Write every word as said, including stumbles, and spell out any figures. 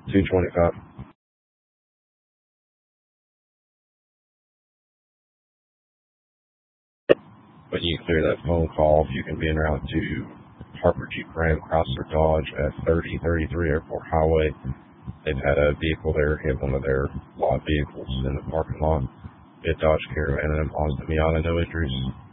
two twenty-five. When you clear that phone call, you can be en route to Harper Jeep Ram Chrysler Dodge at thirty thirty-three Airport Highway. They've had a vehicle there hit one of their lot vehicles in the parking lot. A Dodge Caravan and on the Miata, no injuries.